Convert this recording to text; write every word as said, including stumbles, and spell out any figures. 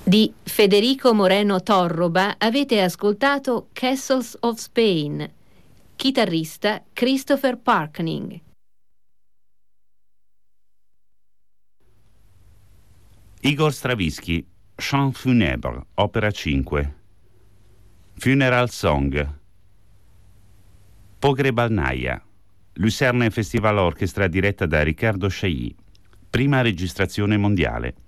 Di Federico Moreno Torroba avete ascoltato Castles of Spain. Chitarrista Christopher Parkening. Igor Stravinsky, Chant funèbre, opera cinque. Funeral Song. Pogrebalnaia, Lucerne Festival Orchestra diretta da Riccardo Chailly. Prima registrazione mondiale.